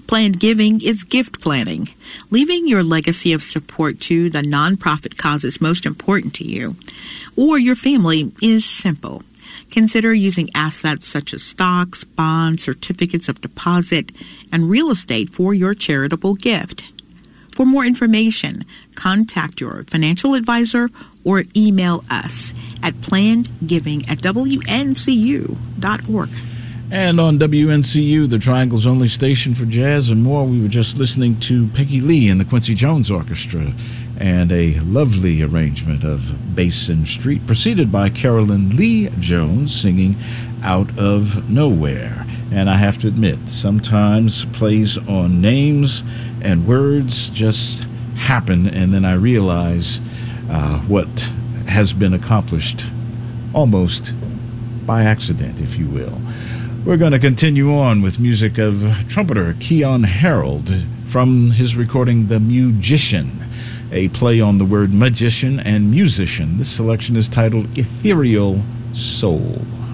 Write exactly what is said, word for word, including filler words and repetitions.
Planned giving is gift planning, leaving your legacy of support to the nonprofit causes most important to you or your family is simple. Consider using assets such as stocks, bonds, certificates of deposit, and real estate for your charitable gift. For more information, contact your financial advisor or email us at plannedgiving at w n c u dot org. And on W N C U, the Triangle's only station for jazz and more, we were just listening to Peggy Lee and the Quincy Jones Orchestra and a lovely arrangement of Basin Street, preceded by Carolyn Lee Jones singing Out of Nowhere. And I have to admit, sometimes plays on names and words just happen, and then I realize uh, what has been accomplished almost by accident, if you will. We're going to continue on with music of trumpeter Keyon Harold from his recording The Musician, a play on the word magician and musician. This selection is titled Ethereal Soul.